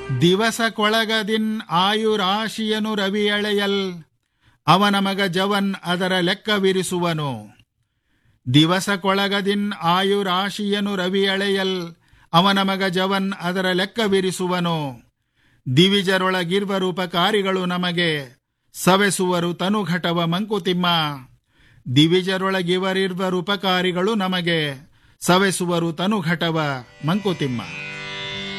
ದಿವಸ ಕೊಳಗದಿನ್ ಆಯುರಾಶಿಯನು ರವಿಯಳೆಯಲ್, ಅವನ ಮಗ ಜವನ್ ಅದರ ಲೆಕ್ಕವಿರಿಸುವನು. ದಿವಸ ಕೊಳಗದಿನ್ ಆಯುರಾಶಿಯನು ರವಿಯಳೆಯಲ್, ಅವನ ಮಗ ಜವನ್ ಅದರ ಲೆಕ್ಕವಿರಿಸುವನು. ದಿವಿಜರೊಳಗಿರ್ವರು ಉಪಕಾರಿಗಳು ನಮಗೆ, ಸವೆಸುವರು ತನುಘಟವ ಮಂಕುತಿಮ್ಮ. ದಿವಿಜರೊಳಗಿವರಿರ್ವರು ಉಪಕಾರಿಗಳು ನಮಗೆ, ಸವೆಸುವರು ತನುಘಟವ ಮಂಕುತಿಮ್ಮ.